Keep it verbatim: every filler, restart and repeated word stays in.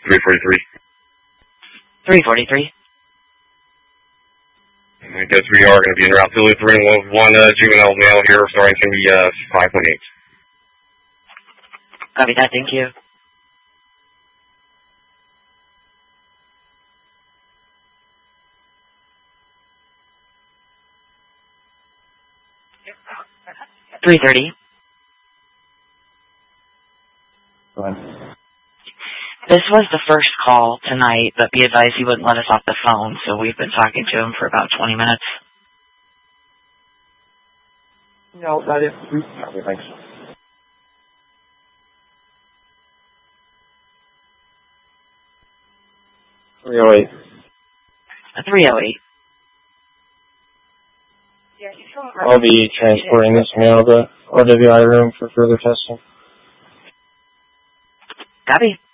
three forty-three. three forty-three. I guess we are going to be in route to Lutheran. We'll have one uh, juvenile male here, starting to be uh, five point eight. Copy that, thank you. three thirty. Go ahead. This was the first call tonight, but be advised he wouldn't let us off the phone, so we've been talking to him for about twenty minutes. No, that is... Okay, thanks. three oh eight. three oh eight. I'll be transporting this male to R W I room for further testing. Copy.